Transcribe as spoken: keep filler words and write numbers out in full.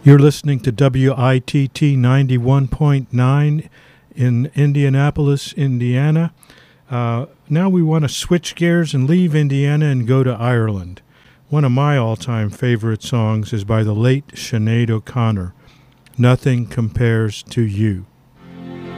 You're listening to W I T T ninety-one point nine in Indianapolis, Indiana. Uh, now we want to switch gears and leave Indiana and go to Ireland. One of my all-time favorite songs is by the late Sinead O'Connor, Nothing Compares to You.